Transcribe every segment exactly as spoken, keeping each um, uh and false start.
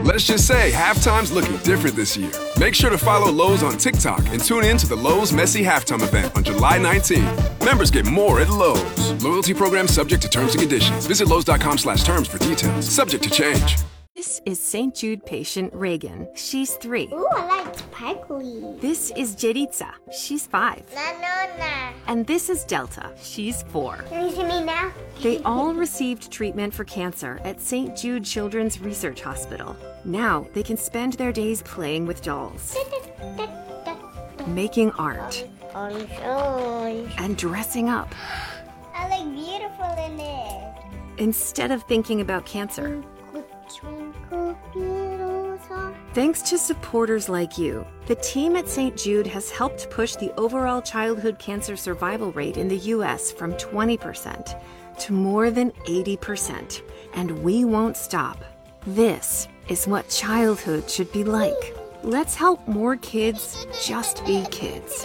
Let's just say halftime's looking different this year. Make sure to follow Lowe's on TikTok and tune in to the Lowe's Messy Halftime event on July nineteenth. Members get more at Lowe's. Loyalty program subject to terms and conditions. Visit Lowe's.com slash terms for details. Subject to change. This is Saint Jude patient Reagan. She's three. Ooh, I like sparkly. This is Jeritza. She's five. No, no, no. And this is Delta. She's four. Can you see me now? They all received treatment for cancer at Saint Jude Children's Research Hospital. Now they can spend their days playing with dolls, making art, and dressing up. I look beautiful in it. Instead of thinking about cancer. Thanks to supporters like you, the team at Saint Jude has helped push the overall childhood cancer survival rate in the U S from twenty percent to more than eighty percent. And we won't stop. This is what childhood should be like. Let's help more kids just be kids.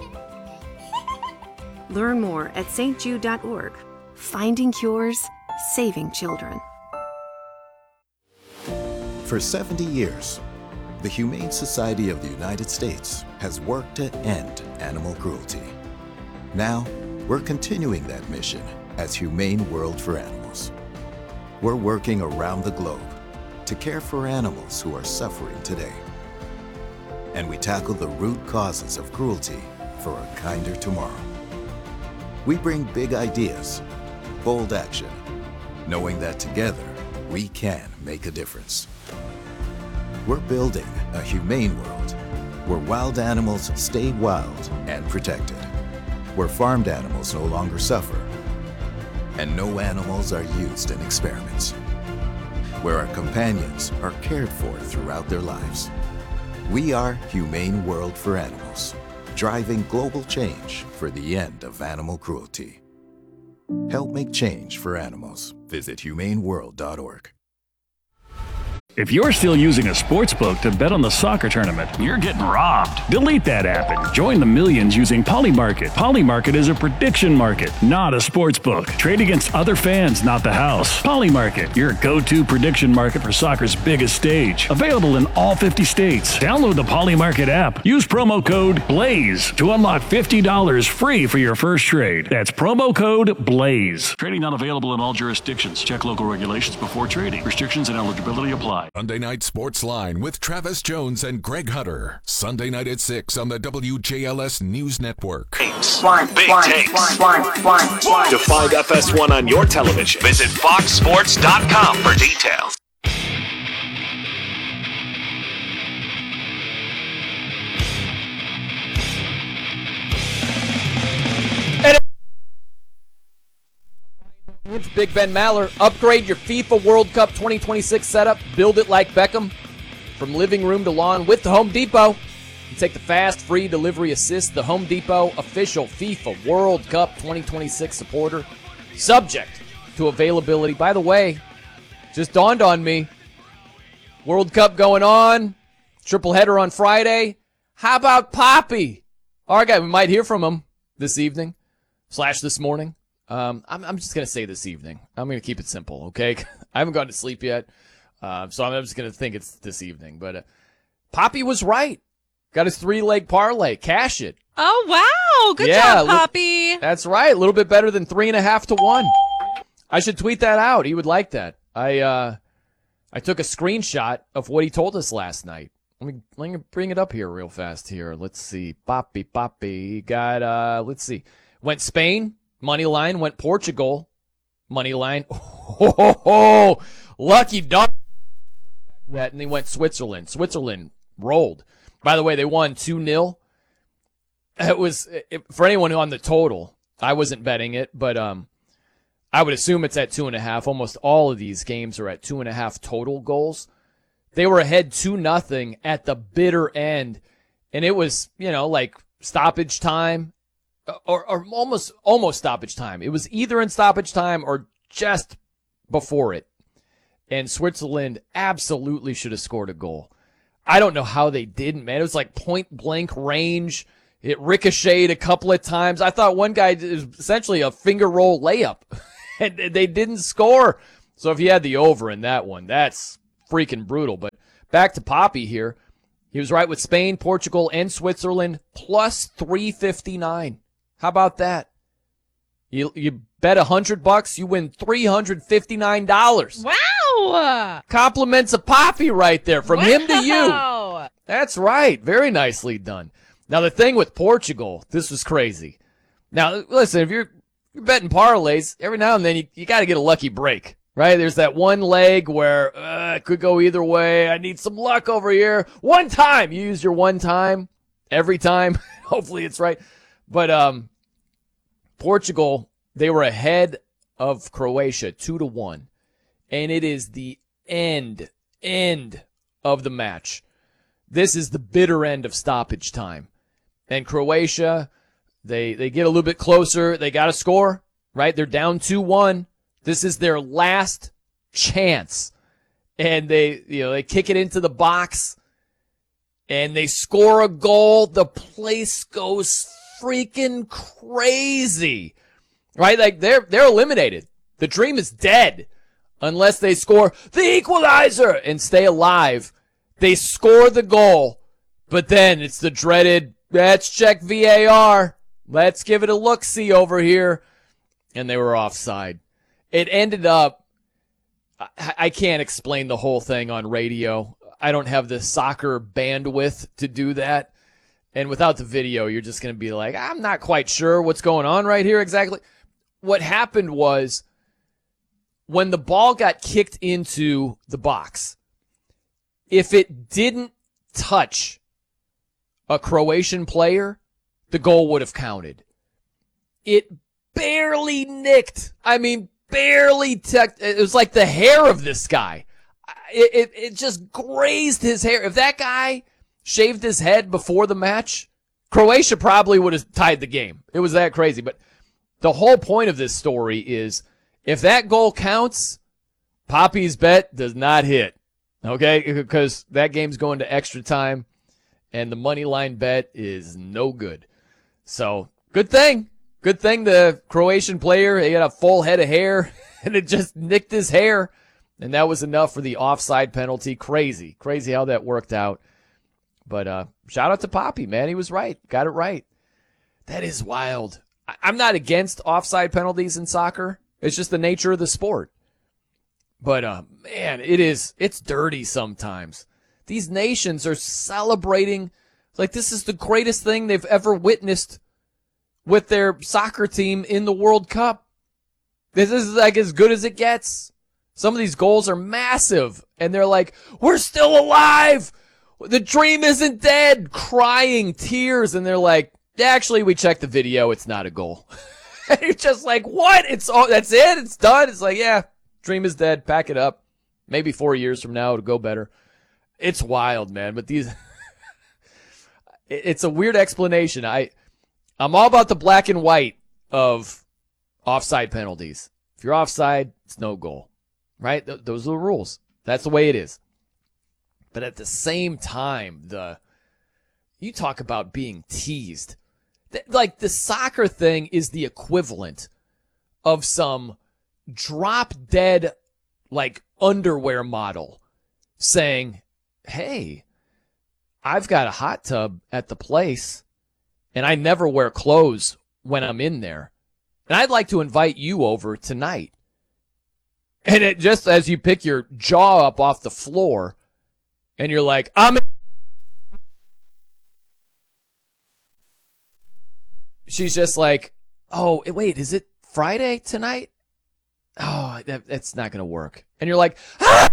Learn more at s t jude dot org. Finding cures, saving children. For seventy years, the Humane Society of the United States has worked to end animal cruelty. Now, we're continuing that mission as Humane World for Animals. We're working around the globe to care for animals who are suffering today. And we tackle the root causes of cruelty for a kinder tomorrow. We bring big ideas, bold action, knowing that together we can make a difference. We're building a humane world where wild animals stay wild and protected, where farmed animals no longer suffer, and no animals are used in experiments, where our companions are cared for throughout their lives. We are Humane World for Animals, driving global change for the end of animal cruelty. Help make change for animals. Visit humane world dot org. If you're still using a sports book to bet on the soccer tournament, you're getting robbed. Delete that app and join the millions using Polymarket. Polymarket is a prediction market, not a sports book. Trade against other fans, not the house. Polymarket, your go-to prediction market for soccer's biggest stage. Available in all fifty states. Download the Polymarket app. Use promo code BLAZE to unlock fifty dollars free for your first trade. That's promo code BLAZE. Trading not available in all jurisdictions. Check local regulations before trading. Restrictions and eligibility apply. Sunday Night Sports Line with Travis Jones and Greg Hutter. Sunday night at six on the W J L S News Network. One, Big one, takes. One, one, one, one. To find F S one on your television, visit fox sports dot com for details. It's Big Ben Maller. Upgrade your FIFA World Cup twenty twenty-six setup. Build it like Beckham. From living room to lawn with the Home Depot. You take the fast, free delivery assist. The Home Depot official FIFA World Cup twenty twenty-six supporter. Subject to availability. By the way, just dawned on me. World Cup going on. Triple header on Friday. How about Poppy? Our guy, we might hear from him this evening. Slash this morning. Um, I'm, I'm just going to say this evening. I'm going to keep it simple, okay? I haven't gone to sleep yet, uh, so I'm just going to think it's this evening. But uh, Poppy was right. Got his three-leg parlay. Cash it. Oh, wow. Good yeah, job, Poppy. Li- that's right. A little bit better than three and a half to one. I should tweet that out. He would like that. I uh, I took a screenshot of what he told us last night. Let me, let me bring it up here real fast here. Let's see. Poppy, Poppy. Got, uh, let's see. Went Spain. Money line. Went Portugal. Money line. Oh, ho, ho. Lucky dog. That, and they went Switzerland. Switzerland rolled. By the way, they won two nil. It was, it, for anyone on the total, I wasn't betting it, but um, I would assume it's at two and a half. Almost all of these games are at two and a half total goals. They were ahead two nothing at the bitter end, and it was, you know, like stoppage time. Or, or almost almost stoppage time. It was either in stoppage time or just before it. And Switzerland absolutely should have scored a goal. I don't know how they didn't, man. It was like point blank range. It ricocheted a couple of times. I thought one guy did essentially a finger roll layup. And they didn't score. So if you had the over in that one, that's freaking brutal. But back to Poppy here. He was right with Spain, Portugal, and Switzerland, plus three fifty-nine. How about that? You you bet a hundred bucks, you win three hundred fifty-nine dollars. Wow! Compliments of Poppy right there, from wow. him to you. That's right. Very nicely done. Now, the thing with Portugal, this was crazy. Now, listen, if you're, you're betting parlays, every now and then you, you got to get a lucky break, right? There's that one leg where uh, it could go either way. I need some luck over here. One time. You use your one time every time. Hopefully it's right. But um, Portugal, they were ahead of Croatia two to one. And it is the end, end of the match. This is the bitter end of stoppage time. And Croatia, they they get a little bit closer. They got to score, right? They're down two one. This is their last chance. And they, you know, they kick it into the box and they score a goal. The place goes freaking crazy, right? Like they're, they're eliminated. The dream is dead unless they score the equalizer and stay alive. They score the goal, but then it's the dreaded, let's check V A R. Let's give it a look-see over here. And they were offside. It ended up, I, I can't explain the whole thing on radio. I don't have the soccer bandwidth to do that. And without the video, you're just going to be like, I'm not quite sure what's going on right here exactly. What happened was when the ball got kicked into the box, if it didn't touch a Croatian player, the goal would have counted. It barely nicked. I mean, barely tucked. It was like the hair of this guy. It, it, it just grazed his hair. If that guy shaved his head before the match, Croatia probably would have tied the game. It was that crazy. But the whole point of this story is if that goal counts, Poppy's bet does not hit. Okay, because that game's going to extra time, and the money line bet is no good. So, good thing. Good thing the Croatian player, he had a full head of hair, and it just nicked his hair, and that was enough for the offside penalty. Crazy. Crazy how that worked out. But uh, shout out to Poppy, man. He was right. Got it right. That is wild. I- I'm not against offside penalties in soccer. It's just the nature of the sport. But, uh, man, it is, it's dirty sometimes. These nations are celebrating like this is the greatest thing they've ever witnessed with their soccer team in the World Cup. This is like as good as it gets. Some of these goals are massive, and they're like, we're still alive! The dream isn't dead! Crying tears, and they're like, actually, we checked the video, it's not a goal. And you're just like, what? It's all, that's it? It's done? It's like, yeah. Dream is dead. Pack it up. Maybe four years from now it'll go better. It's wild, man. But these, it's a weird explanation. I, I'm all about the black and white of offside penalties. If you're offside, it's no goal, right? Th- those are the rules. That's the way it is. But at the same time, the, you talk about being teased. Th- like the soccer thing is the equivalent of some drop dead like underwear model saying, hey, I've got a hot tub at the place and I never wear clothes when I'm in there. And I'd like to invite you over tonight. And it just as you pick your jaw up off the floor and you're like, I'm in. She's just like, oh, wait, is it Friday tonight? Oh, that, that's not going to work. And you're like, ah!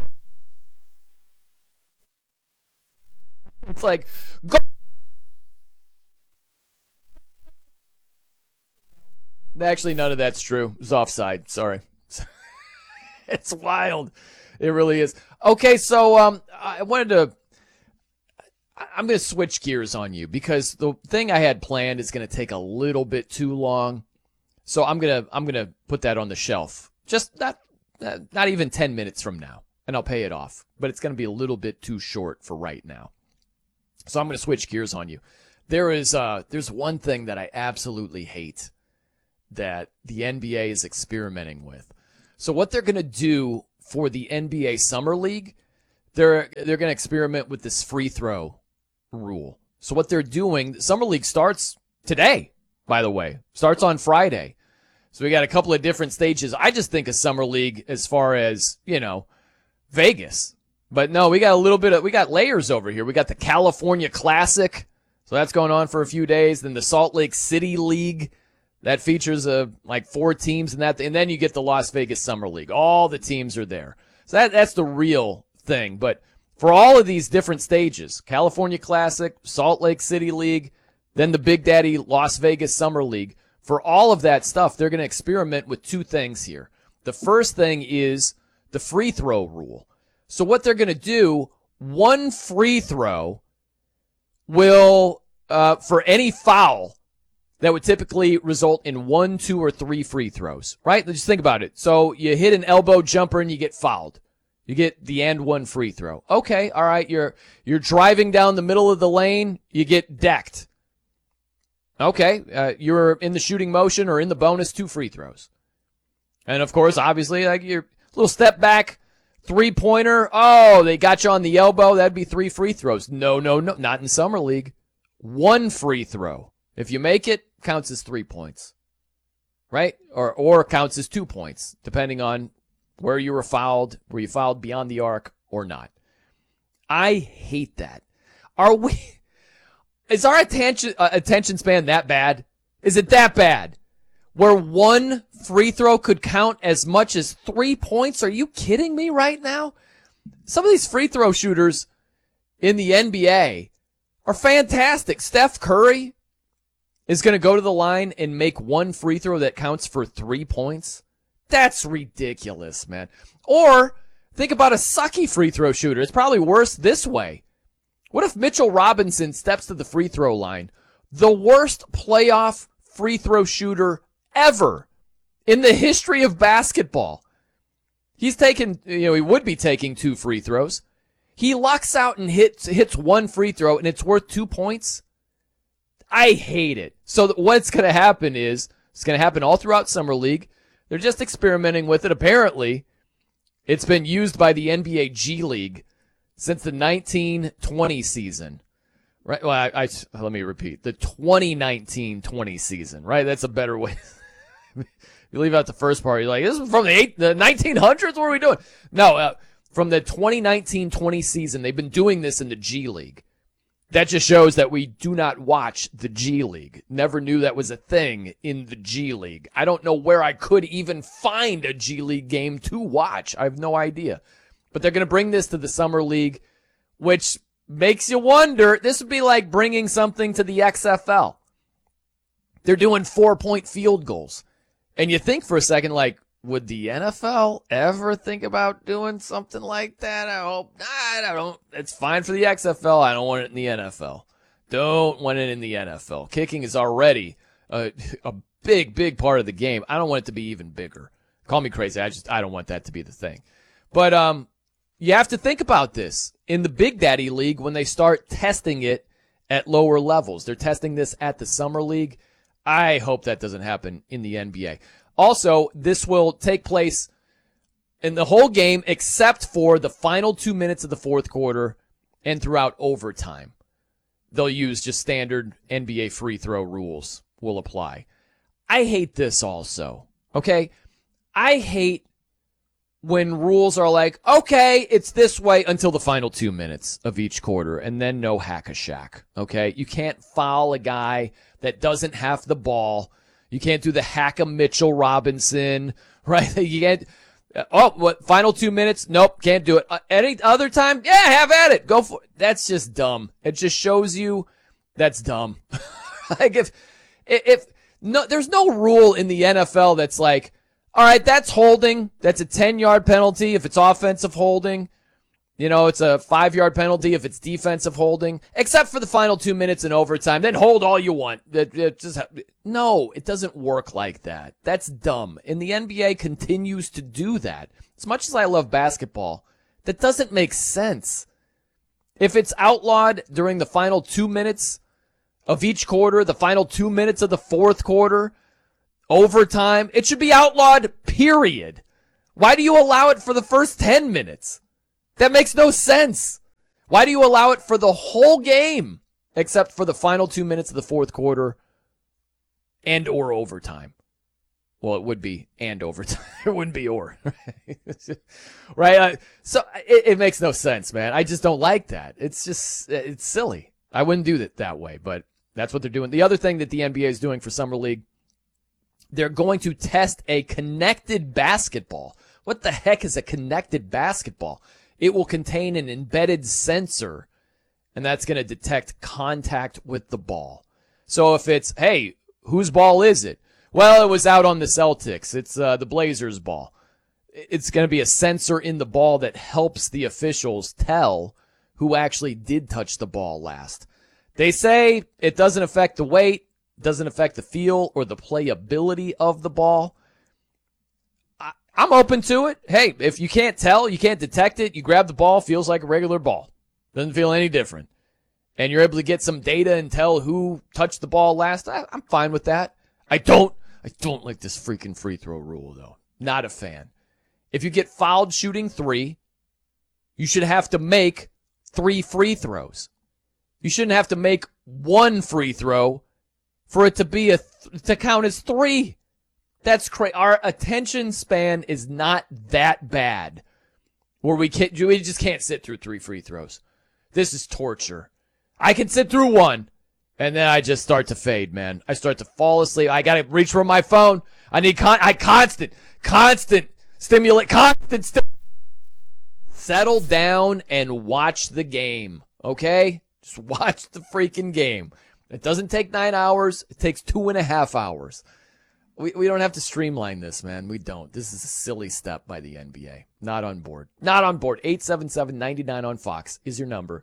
It's like, go. Actually, none of that's true. It was offside. Sorry. It's wild. It really is. Okay, so um, I wanted to, I'm going to switch gears on you because the thing I had planned is going to take a little bit too long. So I'm gonna I'm gonna put that on the shelf. Just not not even ten minutes from now, and I'll pay it off. But it's gonna be a little bit too short for right now. So I'm gonna switch gears on you. There is uh there's one thing that I absolutely hate that the N B A is experimenting with. So what they're gonna do for the N B A Summer League, they're they're going to experiment with this free throw rule. So what they're doing, Summer League starts today, by the way. Starts on Friday. So we got a couple of different stages. I just think of Summer League as far as, you know, Vegas. But no, we got a little bit of, we got layers over here. We got the California Classic. So that's going on for a few days. Then the Salt Lake City League. That features uh, like four teams in that. And then you get the Las Vegas Summer League. All the teams are there. So that that's the real thing. But for all of these different stages, California Classic, Salt Lake City League, then the Big Daddy Las Vegas Summer League, for all of that stuff, they're going to experiment with two things here. The first thing is the free throw rule. So what they're going to do, one free throw will, uh, for any foul, that would typically result in one, two, or three free throws, right? Just think about it. So you hit an elbow jumper and you get fouled. You get the and one free throw. Okay, all right, you're you're driving down the middle of the lane, you get decked. Okay, uh, you're in the shooting motion or in the bonus, two free throws. And of course, obviously, like your little step back, three-pointer, oh, they got you on the elbow, that'd be three free throws. No, no, no, not in Summer League. One free throw. If you make it, counts as three points, right? Or or counts as two points, depending on where you were fouled, were you fouled beyond the arc or not. I hate that. Are we, is our attention, uh, attention span that bad? Is it that bad? Where one free throw could count as much as three points? Are you kidding me right now? Some of these free throw shooters in the N B A are fantastic. Steph Curry is going to go to the line and make one free throw that counts for three points. That's ridiculous, man. Or think about a sucky free throw shooter. It's probably worse this way. What if Mitchell Robinson steps to the free throw line? The worst playoff free throw shooter ever in the history of basketball. He's taken, you know, he would be taking two free throws. He lucks out and hits hits one free throw, and it's worth two points. I hate it. So what's going to happen is, it's going to happen all throughout Summer League. They're just experimenting with it. Apparently, it's been used by the N B A G League since the nineteen twenty season. Right? Well, I, I let me repeat. The twenty nineteen twenty season, right? That's a better way. You leave out the first part. You're like, this is from the eight, the nineteen hundreds? What are we doing? No, uh, from the twenty nineteen twenty season, they've been doing this in the G League. That just shows that we do not watch the G League. Never knew that was a thing in the G League. I don't know where I could even find a G League game to watch. I have no idea. But they're going to bring this to the Summer League, which makes you wonder. This would be like bringing something to the X F L. They're doing four-point field goals. And you think for a second, like, would the N F L ever think about doing something like that? I hope not. I don't. It's fine for the X F L. I don't want it in the N F L. Don't want it in the N F L. Kicking is already a, a big, big part of the game. I don't want it to be even bigger. Call me crazy. I just I don't want that to be the thing. But um, you have to think about this in the Big Daddy League when they start testing it at lower levels. They're testing this at the Summer League. I hope that doesn't happen in the N B A. Also, this will take place in the whole game except for the final two minutes of the fourth quarter and throughout overtime. They'll use just standard N B A free throw rules will apply. I hate this also, okay? I hate when rules are like, okay, it's this way until the final two minutes of each quarter, and then no hack-a-shack, okay? You can't foul a guy that doesn't have the ball. You can't do the hack a Mitchell Robinson, right? You can't. Oh, what? Final two minutes? Nope, can't do it. Uh, any other time? Yeah, have at it. Go for it. That's just dumb. It just shows you that's dumb. Like if, if no, there's no rule in the N F L that's like, all right, that's holding. That's a ten-yard penalty if it's offensive holding. You know, it's a five-yard penalty if it's defensive holding, except for the final two minutes in overtime. Then hold all you want. It, it just no, it doesn't work like that. That's dumb. And the N B A continues to do that. As much as I love basketball, that doesn't make sense. If it's outlawed during the final two minutes of each quarter, the final two minutes of the fourth quarter, overtime, it should be outlawed, period. Why do you allow it for the first ten minutes? That makes no sense. Why do you allow it for the whole game except for the final two minutes of the fourth quarter and or overtime? Well, it would be and overtime. It wouldn't be or. Right? Uh, so it, it makes no sense, man. I just don't like that. It's just, it's silly. I wouldn't do it that way, but that's what they're doing. The other thing that the N B A is doing for Summer League, they're going to test a connected basketball. What the heck is a connected basketball? It will contain an embedded sensor, and that's going to detect contact with the ball. So if it's, hey, whose ball is it? Well, it was out on the Celtics. It's uh, the Blazers' ball. It's going to be a sensor in the ball that helps the officials tell who actually did touch the ball last. They say it doesn't affect the weight, doesn't affect the feel or the playability of the ball. I, I'm open to it. Hey, if you can't tell, you can't detect it, you grab the ball, feels like a regular ball. Doesn't feel any different. And you're able to get some data and tell who touched the ball last. I, I'm fine with that. I don't, I don't like this freaking free throw rule, though. Not a fan. If you get fouled shooting three, you should have to make three free throws. You shouldn't have to make one free throw for it to be a th- to count as three. That's crazy. Our attention span is not that bad where we can't, we just can't sit through three free throws. This is torture. I can sit through one, and then I just start to fade, man. I start to fall asleep. I gotta reach for my phone. I need con- I constant, constant stimulate, constant st- Settle down and watch the game, okay? Just watch the freaking game. It doesn't take nine hours. It takes two and a half hours. We we don't have to streamline this, man. We don't. This is a silly step by the N B A. Not on board. Not on board. eight seven seven, nine nine on Fox is your number.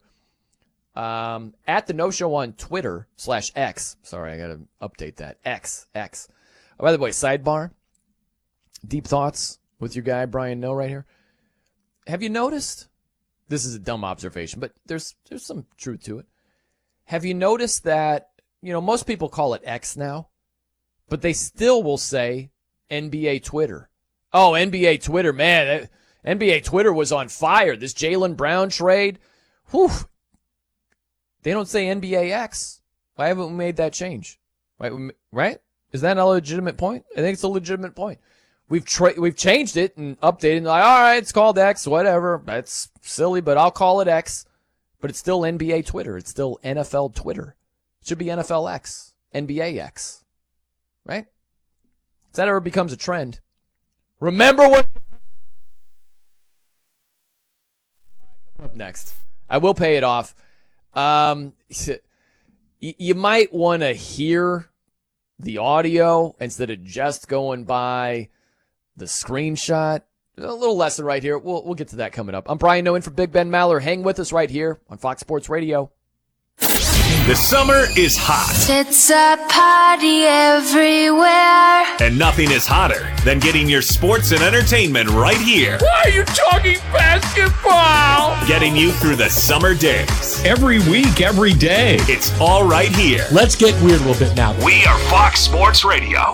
Um, at the No Show on Twitter slash X. Sorry, I got to update that. X. X. Oh, by the way, sidebar. Deep thoughts with your guy, Brian No, right here. Have you noticed? This is a dumb observation, but there's there's some truth to it. Have you noticed that, you know, most people call it X now, but they still will say N B A Twitter. Oh, N B A Twitter, man. N B A Twitter was on fire. This Jaylen Brown trade. Whew. They don't say N B A X. Why haven't we made that change? Right? Right? Is that a legitimate point? I think it's a legitimate point. We've tra- we've changed it and updated and like, all right, it's called X, whatever. That's silly, but I'll call it X. But it's still N B A Twitter. It's still N F L Twitter. It should be N F L X, N B A X. Right? If that ever becomes a trend, remember what... Up next. I will pay it off. Um, you might want to hear the audio instead of just going by the screenshot. A little lesson right here. We'll we'll get to that coming up. I'm Brian Noe in for Big Ben Maller. Hang with us right here on Fox Sports Radio. The summer is hot. It's a party everywhere. And nothing is hotter than getting your sports and entertainment right here. Why are you talking basketball? Getting you through the summer days. Every week, every day. It's all right here. Let's get weird a little bit now. We are Fox Sports Radio.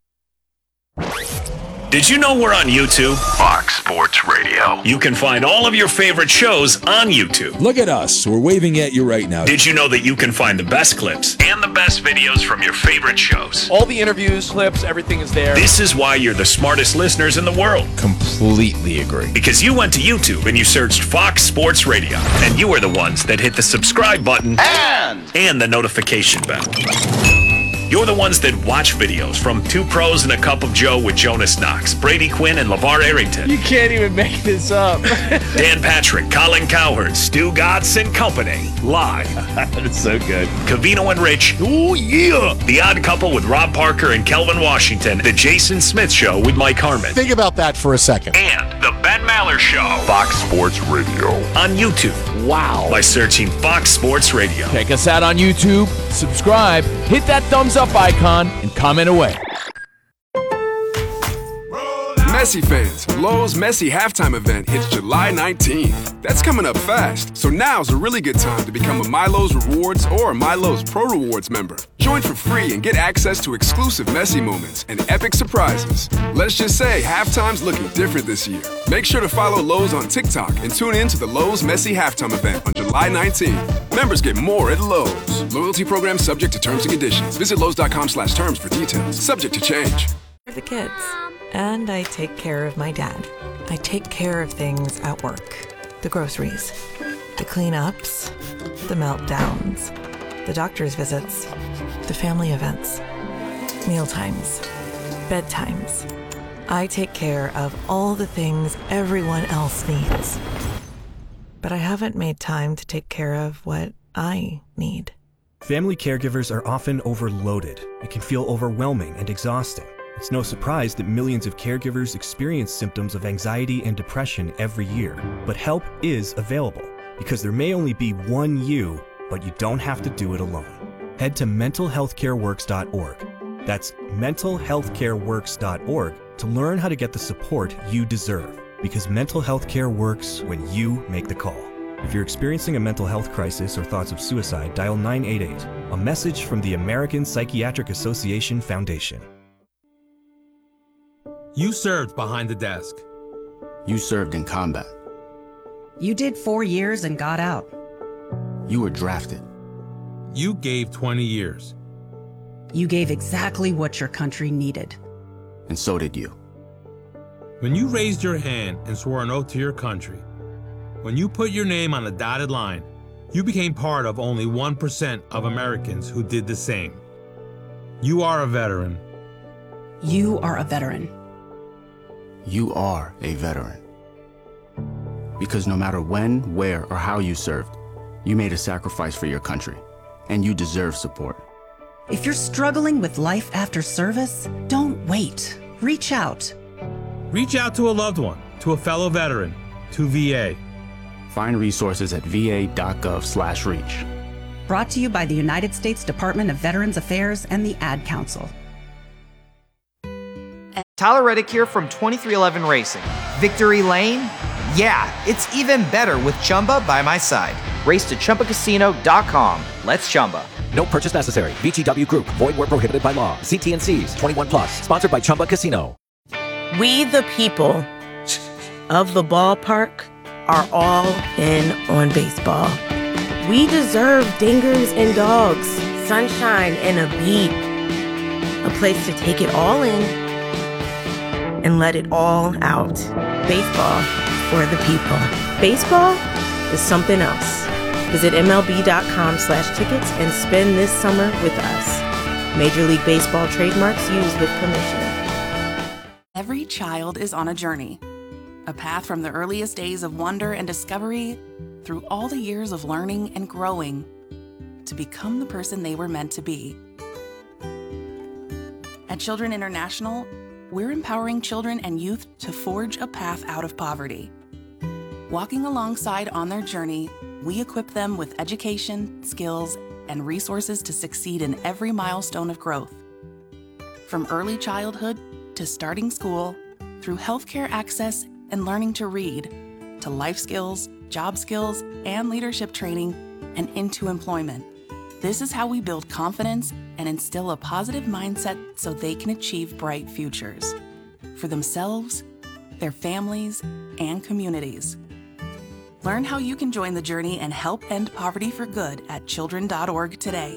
Did you know we're on YouTube? Fox Sports Radio. You can find all of your favorite shows on YouTube. Look at us. We're waving at you right now. Did you know that you can find the best clips and the best videos from your favorite shows? All the interviews, clips, everything is there. This is why you're the smartest listeners in the world. Completely agree. Because you went to YouTube and you searched Fox Sports Radio. And you are the ones that hit the subscribe button and, and the notification bell. You're the ones that watch videos from Two Pros and a Cup of Joe with Jonas Knox, Brady Quinn, and LeVar Arrington. You can't even make this up. Dan Patrick, Colin Cowherd, Stu Gatz and Company. Live. That's so good. Covino and Rich. Oh, yeah. The Odd Couple with Rob Parker and Kelvin Washington. The Jason Smith Show with Mike Harmon. Think about that for a second. And The Ben Maller Show. Fox Sports Radio. On YouTube. Wow. By searching Fox Sports Radio. Check us out on YouTube. Subscribe. Hit that thumbs up icon and comment away. Messi fans, Lowe's Messi halftime event hits July nineteenth. That's coming up fast, so now's a really good time to become a MyLowe's Rewards or MyLowe's Pro Rewards member. Join for free and get access to exclusive Messi moments and epic surprises. Let's just say halftime's looking different this year. Make sure to follow Lowe's on TikTok and tune in to the Lowe's Messi halftime event on July nineteenth. Members get more at Lowe's. Loyalty program subject to terms and conditions. Visit Lowe's.com slash terms for details. Subject to change. The kids. And I take care of my dad. I take care of things at work. The groceries, the cleanups, the meltdowns, the doctor's visits, the family events, mealtimes, bedtimes. I take care of all the things everyone else needs. But I haven't made time to take care of what I need. Family caregivers are often overloaded. It can feel overwhelming and exhausting. It's no surprise that millions of caregivers experience symptoms of anxiety and depression every year. But help is available, because there may only be one you, but you don't have to do it alone. Head to mental health care works dot org. That's mental health care works dot org to learn how to get the support you deserve, because mental health care works when you make the call. If you're experiencing a mental health crisis or thoughts of suicide, dial nine eight eight, a message from the American Psychiatric Association Foundation. You served behind the desk. You served in combat. You did four years and got out. You were drafted. You gave twenty years. You gave exactly what your country needed. And so did you. When you raised your hand and swore an oath to your country, when you put your name on a dotted line, you became part of only one percent of Americans who did the same. You are a veteran. You are a veteran. You are a veteran. Because no matter when, where, or how you served, you made a sacrifice for your country, and you deserve support. If you're struggling with life after service, don't wait. Reach out. Reach out to a loved one, to a fellow veteran, to V A. Find resources at v a dot gov slash reach. Brought to you by the United States Department of Veterans Affairs and the Ad Council. Tyler Reddick here from twenty-three eleven Racing. Victory Lane? Yeah, it's even better with Chumba by my side. Race to Chumba Casino dot com. Let's Chumba. No purchase necessary. V G W Group. Void where prohibited by law. See T and C's. twenty-one plus. Sponsored by Chumba Casino. We the people of the ballpark are all in on baseball. We deserve dingers and dogs, sunshine and a beat. A place to take it all in and let it all out. Baseball for the people. Baseball is something else. Visit M L B dot com slash tickets and spend this summer with us. Major League Baseball trademarks used with permission. Every child is on a journey. A path from the earliest days of wonder and discovery through all the years of learning and growing to become the person they were meant to be. At Children International, we're empowering children and youth to forge a path out of poverty. Walking alongside on their journey, we equip them with education, skills, and resources to succeed in every milestone of growth. From early childhood to starting school, through healthcare access and learning to read, to life skills, job skills, and leadership training, and into employment. This is how we build confidence and instill a positive mindset so they can achieve bright futures for themselves, their families, and communities. Learn how you can join the journey and help end poverty for good at children dot org today.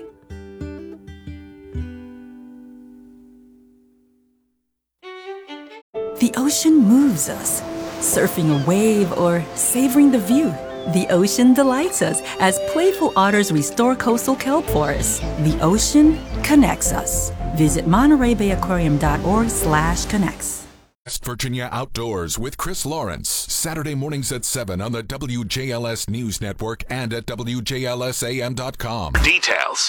The ocean moves us, surfing a wave or savoring the view. The ocean delights us as playful otters restore coastal kelp forests. The ocean connects us. Visit Monterey Bay Aquarium dot org slash connects. West Virginia Outdoors with Chris Lawrence. Saturday mornings at seven on the W J L S News Network and at W J L S A M dot com. Details.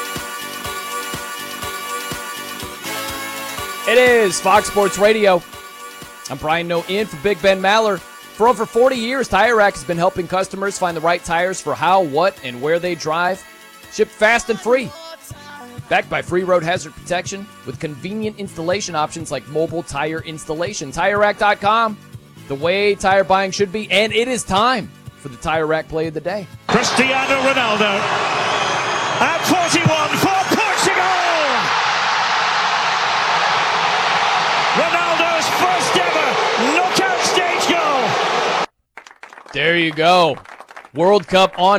It is Fox Sports Radio. I'm Brian Noe in for Big Ben Maller. For over forty years, Tire Rack has been helping customers find the right tires for how, what, and where they drive. Shipped fast and free. Backed by free road hazard protection with convenient installation options like mobile tire installation. Tire Rack dot com, the way tire buying should be, and it is time for the Tire Rack play of the day. Cristiano Ronaldo at forty-one for Portugal! Ronaldo's first ever knockout stage goal! There you go. World Cup on